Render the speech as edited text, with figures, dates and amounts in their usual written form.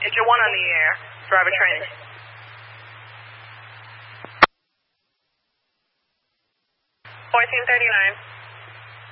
Major 1 on the air. Driver training. $1439.